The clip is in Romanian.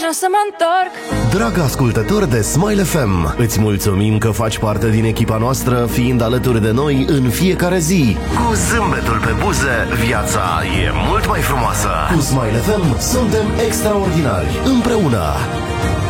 și o să mă întorc. Drag ascultător de Smile FM, îți mulțumim că faci parte din echipa noastră, fiind alături de noi în fiecare zi. Cu zâmbetul pe buze, viața e mult mai frumoasă. Cu Smile FM suntem extraordinari, împreună.